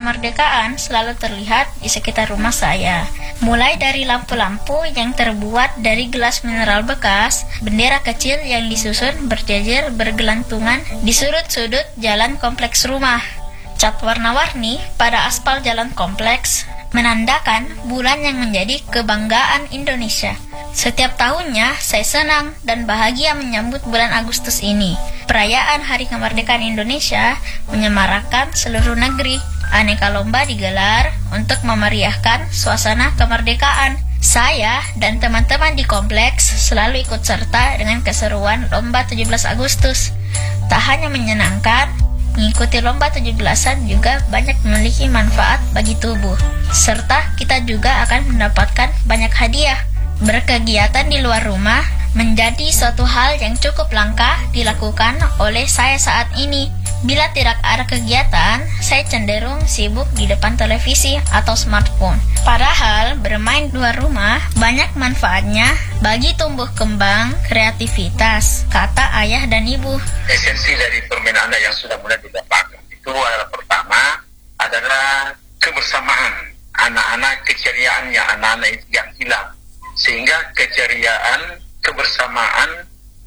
kemerdekaan selalu terlihat di sekitar rumah saya. Mulai dari lampu-lampu yang terbuat dari gelas mineral bekas, bendera kecil yang disusun berjejer bergelantungan di sudut-sudut jalan kompleks rumah, cat warna-warni pada aspal jalan kompleks, menandakan bulan yang menjadi kebanggaan Indonesia. Setiap tahunnya, saya senang dan bahagia menyambut bulan Agustus ini. Perayaan Hari Kemerdekaan Indonesia menyemarakan seluruh negeri. Aneka lomba digelar untuk memeriahkan suasana kemerdekaan. Saya dan teman-teman di kompleks selalu ikut serta dengan keseruan lomba 17 Agustus. Tak hanya menyenangkan, mengikuti lomba 17-an juga banyak memiliki manfaat bagi tubuh, serta kita juga akan mendapatkan banyak hadiah. Berkegiatan di luar rumah menjadi suatu hal yang cukup langka dilakukan oleh saya saat ini. Bila tidak ada kegiatan, saya cenderung sibuk di depan televisi atau smartphone. Padahal bermain di luar rumah banyak manfaatnya bagi tumbuh kembang kreativitas, kata ayah dan ibu. Esensi dari permainan anak yang sudah mulai didapatkan itu adalah pertama adalah kebersamaan anak-anak, keceriaannya anak-anak yang hilang, sehingga keceriaan, kebersamaan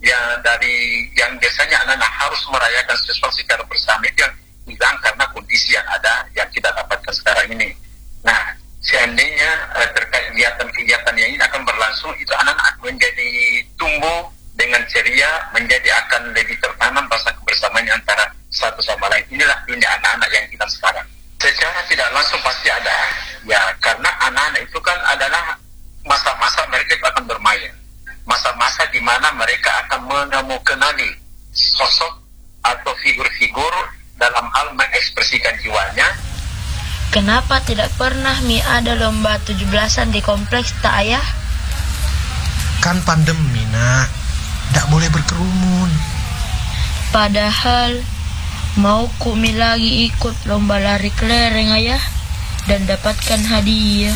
yang biasanya anak-anak harus merayakan sesuatu secara bersama itu yang hilang karena kondisi yang ada yang kita dapatkan sekarang ini. Nah, seandainya terkait kegiatan yang ini akan berlangsung, itu anak-anak menjadi tumbuh dengan ceria, menjadi akan lebih tertanam rasa kebersamaan antara satu sama lain. Inilah dunia anak-anak yang hilang sekarang. Secara tidak langsung pasti ada, ya, karena anak-anak itu kan adalah masa-masa mereka itu akan bermain, masa-masa di mana mereka akan mengenali sosok atau figur-figur dalam hal mengekspresikan jiwanya. Kenapa tidak pernah ada lomba 17-an di kompleks tak ayah? Kan pandemi nak, tidak boleh berkerumun. Padahal mau kumi lagi ikut lomba lari kelereng ayah dan dapatkan hadiah.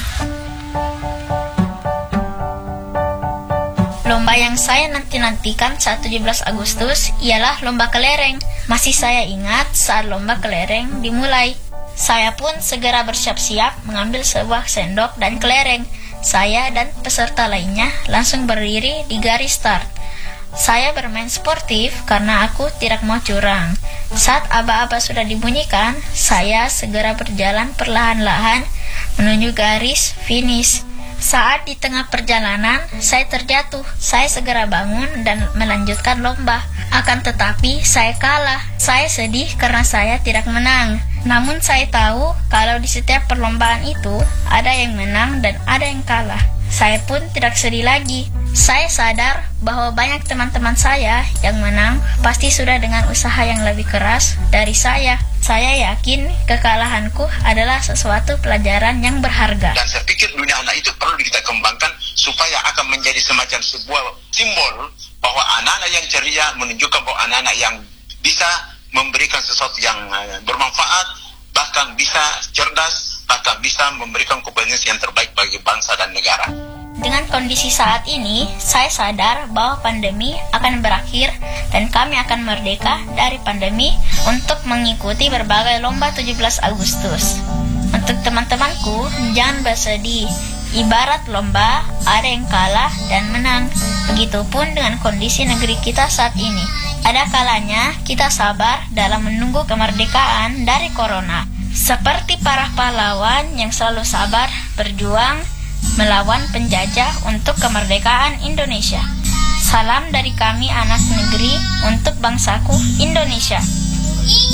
Lomba yang saya nanti-nantikan saat 17 Agustus ialah lomba kelereng. Masih saya ingat saat lomba kelereng dimulai. Saya pun segera bersiap-siap mengambil sebuah sendok dan kelereng. Saya dan peserta lainnya langsung berdiri di garis start. Saya bermain sportif karena aku tidak mau curang. Saat aba-aba sudah dibunyikan, saya segera berjalan perlahan-lahan menuju garis finish. Saat di tengah perjalanan, saya terjatuh. Saya segera bangun dan melanjutkan lomba. Akan tetapi, saya kalah. Saya sedih karena saya tidak menang. Namun saya tahu kalau di setiap perlombaan itu ada yang menang dan ada yang kalah. Saya pun tidak sedih lagi. Saya sadar bahwa banyak teman-teman saya yang menang pasti sudah dengan usaha yang lebih keras dari saya. Saya yakin kekalahanku adalah sesuatu pelajaran yang berharga. Dan saya pikir dunia anak itu perlu kita kembangkan supaya akan menjadi semacam sebuah simbol bahwa anak-anak yang ceria menunjukkan bahwa anak-anak yang bisa memberikan sesuatu yang bermanfaat, bahkan bisa cerdas, bahkan bisa memberikan kompetensi yang terbaik bagi bangsa dan negara. Dengan kondisi saat ini, saya sadar bahwa pandemi akan berakhir dan kami akan merdeka dari pandemi untuk mengikuti berbagai lomba 17 Agustus. Untuk teman-temanku, jangan bersedih. Ibarat lomba, ada yang kalah dan menang. Begitupun dengan kondisi negeri kita saat ini. Ada kalanya kita sabar dalam menunggu kemerdekaan dari corona. Seperti para pahlawan yang selalu sabar berjuang melawan penjajah untuk kemerdekaan Indonesia. Salam dari kami anak negeri untuk bangsaku Indonesia.